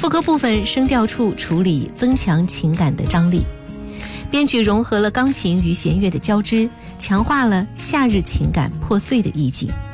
副歌部分声调处处理增强情感的张力，编曲融合了钢琴与弦乐的交织，强化了夏日情感破碎的意境。